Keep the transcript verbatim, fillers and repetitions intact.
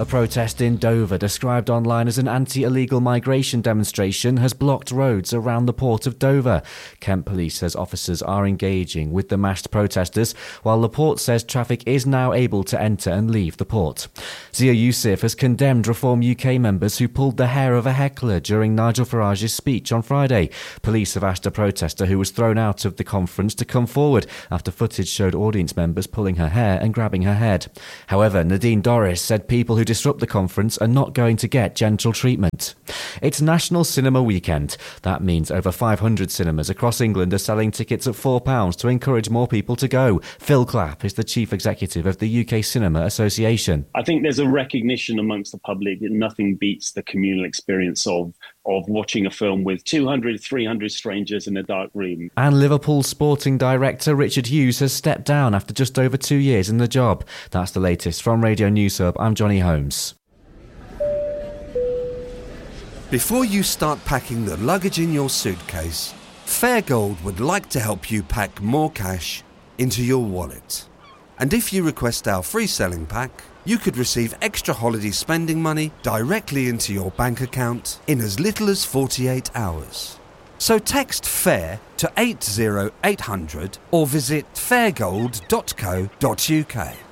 A protest in Dover, described online as an anti-illegal migration demonstration, has blocked roads around the port of Dover. Kent Police says officers are engaging with the massed protesters, while the port says traffic is now able to enter and leave the port. Zia Youssef has condemned Reform U K members who pulled the hair of a heckler during Nigel Farage's speech on Friday. Police have asked a protester who was thrown out of the conference to come forward after footage showed audience members pulling her hair and grabbing her head. However, Nadine Dorris said people who disrupt the conference are not going to get gentle treatment. It's National Cinema Weekend. That means over five hundred cinemas across England are selling tickets at four pounds to encourage more people to go. Phil Clapp is the chief executive of the U K Cinema Association. I think there's a recognition amongst the public that nothing beats the communal experience of of watching a film with two hundred, three hundred strangers in a dark room. And Liverpool sporting director Richard Hughes has stepped down after just over two years in the job. That's the latest from Radio News Hub. I'm Johnny Holmes. Before you start packing the luggage in your suitcase, Fairgold would like to help you pack more cash into your wallet. And if you request our free selling pack, you could receive extra holiday spending money directly into your bank account in as little as forty-eight hours. So text FAIR to eight zero eight hundred or visit fairgold dot co dot uk.